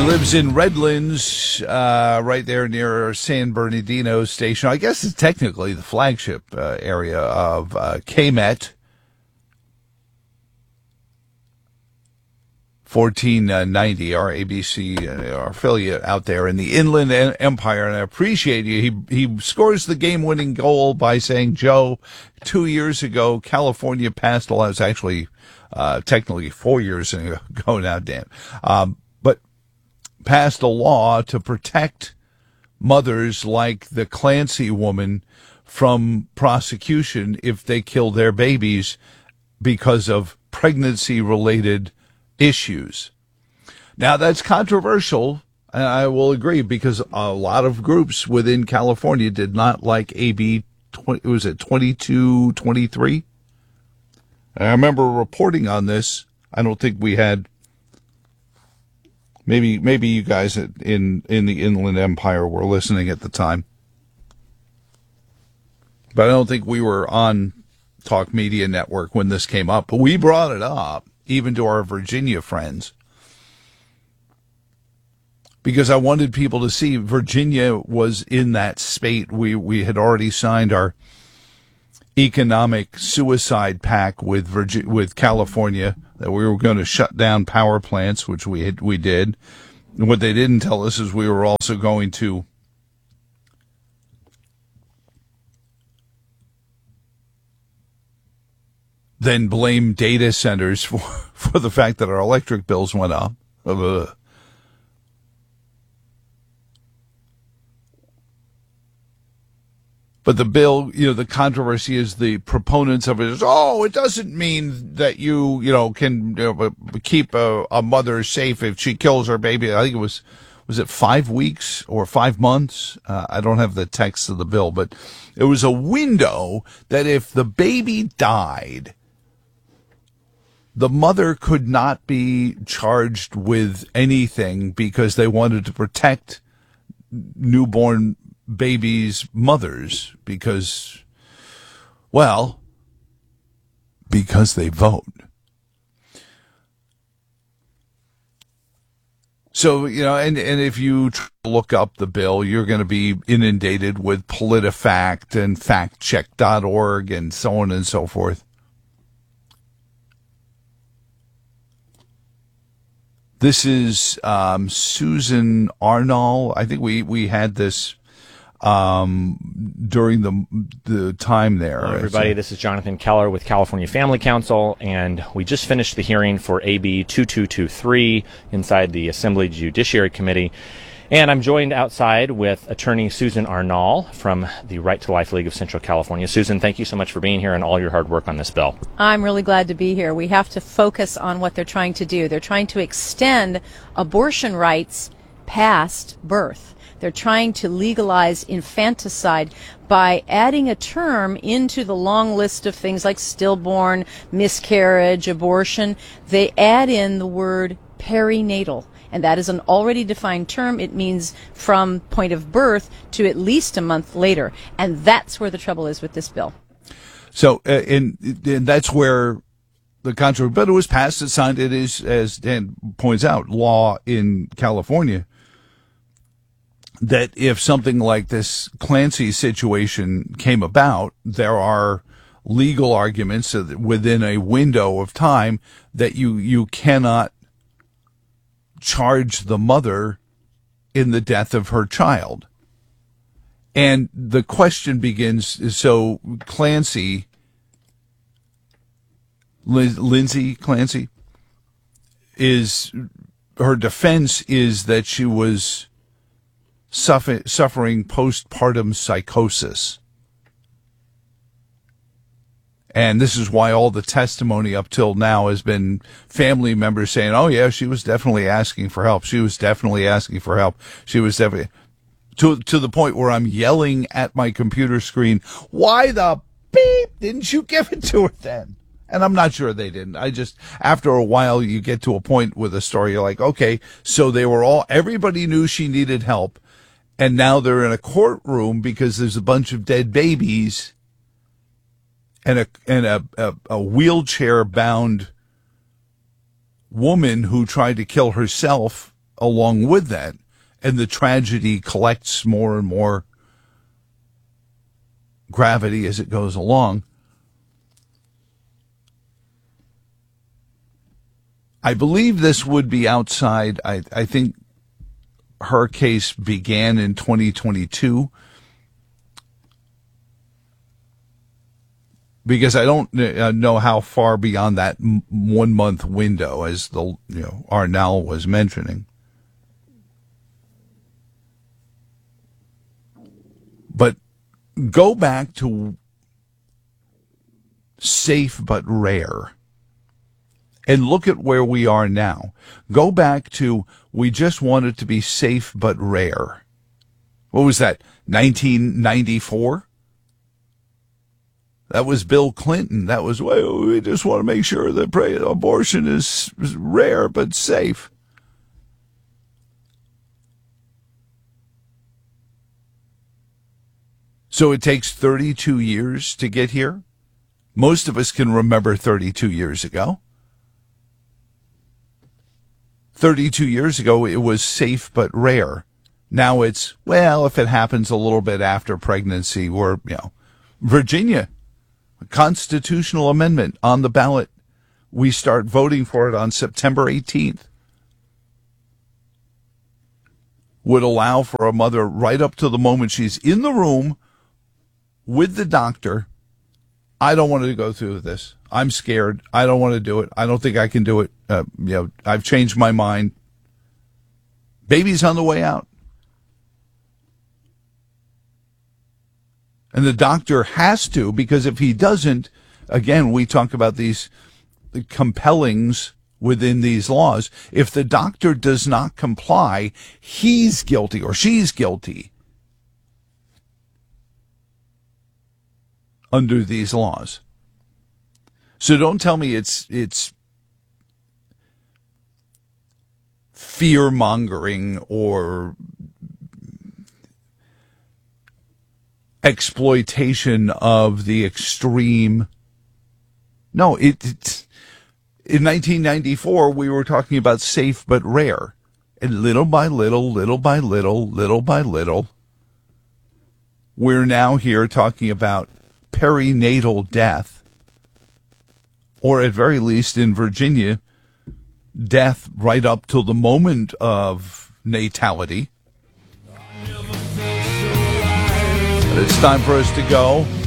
lives in Redlands, right there near San Bernardino Station. I guess it's technically the flagship area of KMET 1490, our ABC, our affiliate out there in the Inland Empire. And I appreciate you. He scores the game-winning goal by saying, Joe, 2 years ago, California passed a law. It was actually technically 4 years ago now, Dan. But passed a law to protect mothers like the Clancy woman from prosecution if they kill their babies because of pregnancy-related issues. Now, that's controversial, and I will agree, because a lot of groups within California did not like AB 2223? I remember reporting on this. I don't think we had, maybe you guys in the Inland Empire were listening at the time, but I don't think we were on Talk Media Network when this came up. But we brought it up, even to our Virginia friends, because I wanted people to see Virginia was in that spate. We had already signed our economic suicide pact with California, that we were going to shut down power plants, which we did. And what they didn't tell us is we were also going to then blame data centers for the fact that our electric bills went up. But the bill, the controversy is the proponents of it is, it doesn't mean that you can keep a mother safe if she kills her baby. I think was it 5 weeks or 5 months? I don't have the text of the bill, but it was a window that if the baby died, the mother could not be charged with anything because they wanted to protect newborn babies' mothers because they vote. So, and if you look up the bill, you're going to be inundated with PolitiFact and factcheck.org and so on and so forth. This is Susan Arnall. I think we had this during the time there. Hello, everybody. This is Jonathan Keller with California Family Council, and we just finished the hearing for AB 2223 inside the Assembly Judiciary Committee. And I'm joined outside with attorney Susan Arnall from the Right to Life League of Central California. Susan, thank you so much for being here and all your hard work on this bill. I'm really glad to be here. We have to focus on what they're trying to do. They're trying to extend abortion rights past birth. They're trying to legalize infanticide by adding a term into the long list of things like stillborn, miscarriage, abortion. They add in the word perinatal. And that is an already defined term. It means from point of birth to at least a month later. And that's where the trouble is with this bill. So, and that's where the controversy, but it was passed and signed. It is, as Dan points out, law in California, that if something like this Clancy situation came about, there are legal arguments that within a window of time that you cannot charge the mother in the death of her child. And the question begins, so Clancy, Lindsay Clancy, her defense is that she was suffering postpartum psychosis. And this is why all the testimony up till now has been family members saying, oh, yeah, she was definitely asking for help. She was definitely asking for help. She was definitely, to the point where I'm yelling at my computer screen, why the beep didn't you give it to her then? And I'm not sure they didn't. After a while, you get to a point with a story, you're like, okay, so everybody knew she needed help. And now they're in a courtroom because there's a bunch of dead babies and a wheelchair-bound woman who tried to kill herself along with that, and the tragedy collects more and more gravity as it goes along. I believe this would be outside. I think her case began in 2022, because I don't know how far beyond that 1 month window, as Arnell was mentioning. But go back to safe but rare and look at where we are now. Go back to, we just want it to be safe but rare. What was that, 1994? That was Bill Clinton. That was, well, we just want to make sure that abortion is rare but safe. So it takes 32 years to get here. Most of us can remember 32 years ago. 32 years ago, it was safe but rare. Now it's, well, if it happens a little bit after pregnancy, or, Virginia, constitutional amendment on the ballot. We start voting for it on September 18th. Would allow for a mother right up to the moment she's in the room with the doctor. I don't want to go through this. I'm scared. I don't want to do it. I don't think I can do it. I've changed my mind. Baby's on the way out. And the doctor has to, because if he doesn't, again, we talk about these compellings within these laws. If the doctor does not comply, he's guilty or she's guilty under these laws. So don't tell me it's fear-mongering or exploitation of the extreme. No, it's in 1994, we were talking about safe but rare. And little by little, little by little, little by little, we're now here talking about perinatal death, or at very least in Virginia, death right up till the moment of natality. But it's time for us to go.